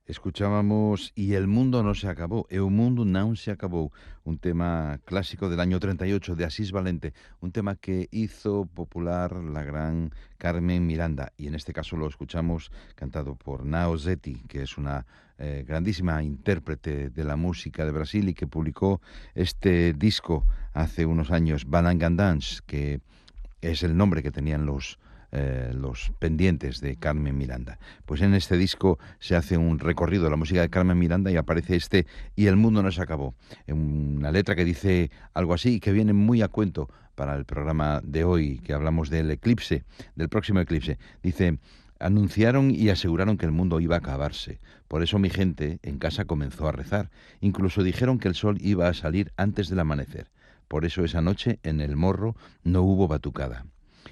Escuchábamos Y el mundo no se acabó, E o mundo non se acabou, un tema clásico del año 38 de Asís Valente, un tema que hizo popular la gran Carmen Miranda, y en este caso lo escuchamos cantado por Nao Zeti, que es una grandísima intérprete de la música de Brasil y que publicó este disco hace unos años, Balangandans, que es el nombre que tenían los pendientes de Carmen Miranda. Pues en este disco se hace un recorrido de la música de Carmen Miranda y aparece este Y el mundo no se acabó. En una letra que dice algo así y que viene muy a cuento para el programa de hoy, que hablamos del eclipse, del próximo eclipse. Dice: anunciaron y aseguraron que el mundo iba a acabarse. Por eso mi gente en casa comenzó a rezar. Incluso dijeron que el sol iba a salir antes del amanecer. Por eso esa noche en el Morro no hubo batucada.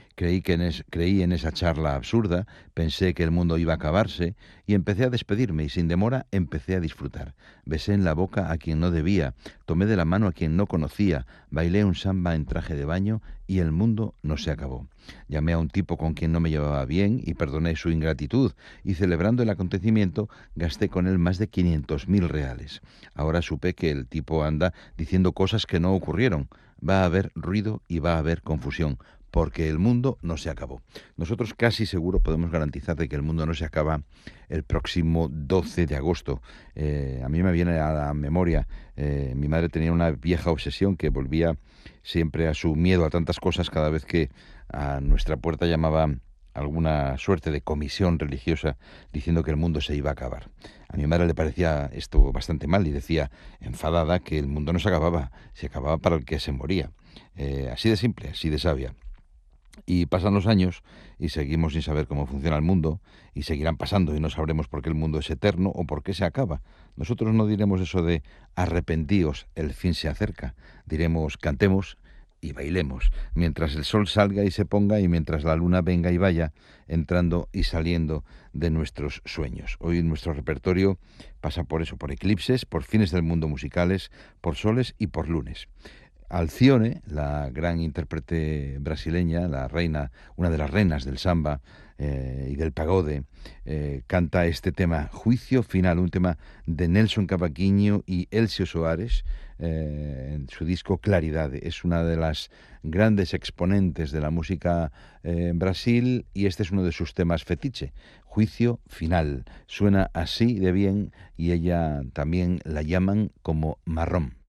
Creí en esa charla absurda, pensé que el mundo iba a acabarse y empecé a despedirme y sin demora empecé a disfrutar. Besé en la boca a quien no debía, tomé de la mano a quien no conocía, bailé un samba en traje de baño y el mundo no se acabó. Llamé a un tipo con quien no me llevaba bien y perdoné su ingratitud y celebrando el acontecimiento gasté con él más de 500.000 reales. Ahora supe que el tipo anda diciendo cosas que no ocurrieron. Va a haber ruido y va a haber confusión porque el mundo no se acabó. Nosotros casi seguro podemos garantizar de que el mundo no se acaba el próximo 12 de agosto. A mí me viene a la memoria, mi madre tenía una vieja obsesión que volvía siempre a su miedo a tantas cosas cada vez que a nuestra puerta llamaba alguna suerte de comisión religiosa diciendo que el mundo se iba a acabar. A mi madre le parecía esto bastante mal y decía, enfadada, que el mundo no se acababa para el que se moría. Así de simple, así de sabia. Y pasan los años y seguimos sin saber cómo funciona el mundo y seguirán pasando y no sabremos por qué el mundo es eterno o por qué se acaba. Nosotros no diremos eso de arrepentíos, el fin se acerca. Diremos cantemos y bailemos, mientras el sol salga y se ponga y mientras la luna venga y vaya, entrando y saliendo de nuestros sueños. Hoy nuestro repertorio pasa por eso, por eclipses, por fines del mundo musicales, por soles y por lunes. Alcione, la gran intérprete brasileña, la reina, una de las reinas del samba y del pagode, canta este tema, Juicio Final, un tema de Nelson Cavaquinho y Elcio Soares, en su disco Claridad. Es una de las grandes exponentes de la música en Brasil y este es uno de sus temas fetiche, Juicio Final. Suena así de bien y ella también la llaman como marrón.